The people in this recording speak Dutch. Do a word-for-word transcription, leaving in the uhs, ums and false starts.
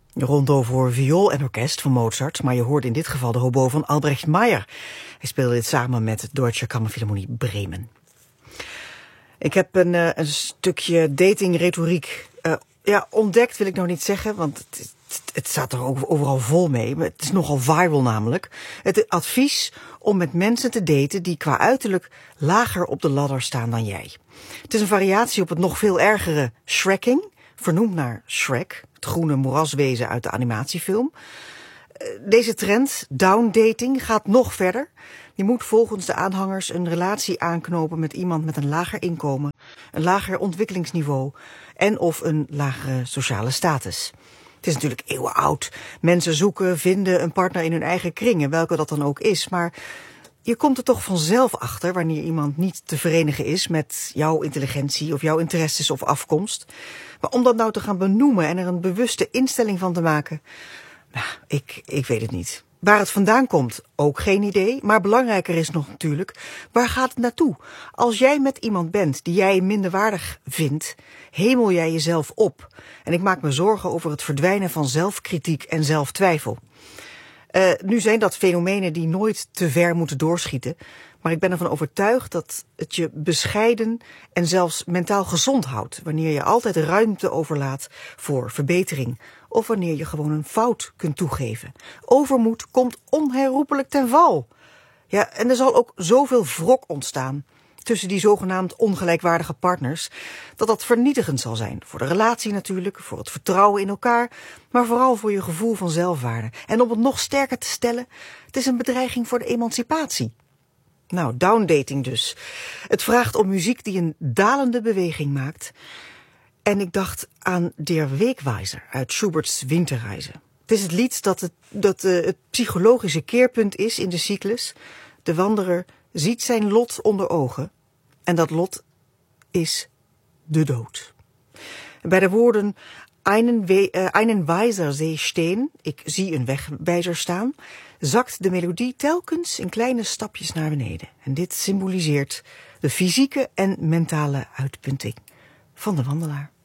Rondo voor viool en orkest van Mozart, maar je hoort in dit geval de hobo van Albrecht Meyer. Hij speelde dit samen met het Deutsche Kammerphilharmonie Bremen. Ik heb een, uh, een stukje datingretoriek uh, ja, ontdekt, wil ik nou niet zeggen, want het, het, het staat er overal vol mee. Maar het is nogal viral namelijk. Het advies om met mensen te daten die qua uiterlijk lager op de ladder staan dan jij. Het is een variatie op het nog veel ergere shrekking, vernoemd naar Shrek, het groene moeraswezen uit de animatiefilm. Deze trend, downdating, gaat nog verder. Je moet volgens de aanhangers een relatie aanknopen met iemand met een lager inkomen, een lager ontwikkelingsniveau en of een lagere sociale status. Het is natuurlijk eeuwenoud. Mensen zoeken, vinden een partner in hun eigen kringen, welke dat dan ook is. Maar je komt er toch vanzelf achter wanneer iemand niet te verenigen is met jouw intelligentie of jouw interesses of afkomst. Maar om dat nou te gaan benoemen en er een bewuste instelling van te maken, nou, ik, ik weet het niet. Waar het vandaan komt, ook geen idee. Maar belangrijker is nog natuurlijk, waar gaat het naartoe? Als jij met iemand bent die jij minderwaardig vindt, hemel jij jezelf op. En ik maak me zorgen over het verdwijnen van zelfkritiek en zelftwijfel. Uh, nu zijn dat fenomenen die nooit te ver moeten doorschieten. Maar ik ben ervan overtuigd dat het je bescheiden en zelfs mentaal gezond houdt, wanneer je altijd ruimte overlaat voor verbetering. Of wanneer je gewoon een fout kunt toegeven. Overmoed komt onherroepelijk ten val. Ja, en er zal ook zoveel wrok ontstaan tussen die zogenaamd ongelijkwaardige partners, dat dat vernietigend zal zijn. Voor de relatie natuurlijk, voor het vertrouwen in elkaar, maar vooral voor je gevoel van zelfwaarde. En om het nog sterker te stellen, het is een bedreiging voor de emancipatie. Nou, downdating dus. Het vraagt om muziek die een dalende beweging maakt. En ik dacht aan Der Wegweiser uit Schubert's Winterreise. Het is het lied dat het, dat, uh, het psychologische keerpunt is in de cyclus. De wanderer ziet zijn lot onder ogen. En dat lot is de dood. Bij de woorden einen, we, uh, einen Weiser sehe stehen, ik zie een wegwijzer staan, zakt de melodie telkens in kleine stapjes naar beneden. En dit symboliseert de fysieke en mentale uitputting van de wandelaar.